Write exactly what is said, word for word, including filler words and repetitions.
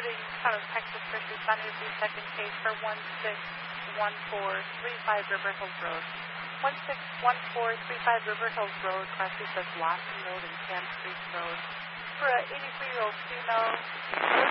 reporting town of Texas first responders to second case for one six one four three five River Hills Road. one six one four three five River Hills Road crosses the Blossom Road and Camp Creek Road. For an eighty-three-year-old female,